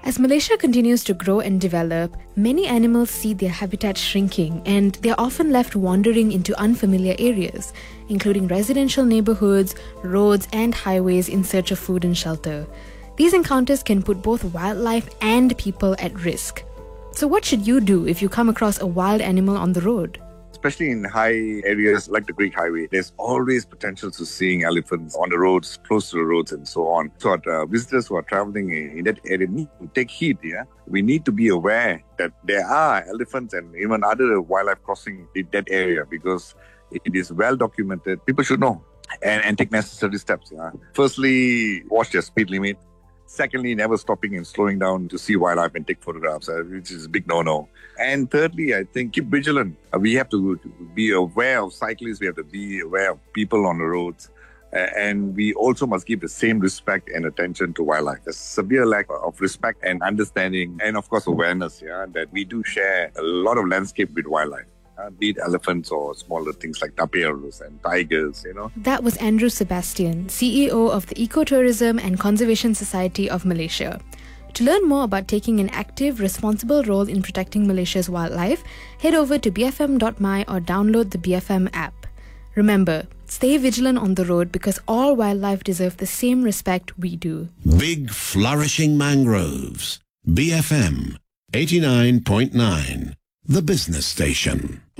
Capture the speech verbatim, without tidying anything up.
As Malaysia continues to grow and develop, many animals see their habitat shrinking and they're often left wandering into unfamiliar areas, including residential neighborhoods, roads, and highways in search of food and shelter. These encounters can put both wildlife and people at risk. So what should you do if you come across a wild animal on the road? Especially in high areas like the Greek Highway, there's always potential to seeing elephants on the roads, close to the roads and so on. So uh, visitors who are traveling in, in that area need to take heed. Yeah, we need to be aware that there are elephants and even other wildlife crossing in that area because it is well documented. People should know and, and take necessary steps. Yeah? Firstly, watch their speed limit. Secondly, never stopping and slowing down to see wildlife and take photographs, uh, which is a big no-no. And thirdly, I think keep vigilant. Uh, we have to be aware of cyclists. We have to be aware of people on the roads. Uh, and we also must give the same respect and attention to wildlife. There's severe lack of respect and understanding and, of course, awareness, yeah, that we do share a lot of landscape with wildlife. Uh, be it elephants or smaller things like tapirs and tigers, you know. That was Andrew Sebastian, C E O of the Ecotourism and Conservation Society of Malaysia. To learn more about taking an active, responsible role in protecting Malaysia's wildlife, head over to b f m dot m y or download the B F M app. Remember, stay vigilant on the road because all wildlife deserve the same respect we do. Big flourishing mangroves. B F M eighty-nine point nine, the business station.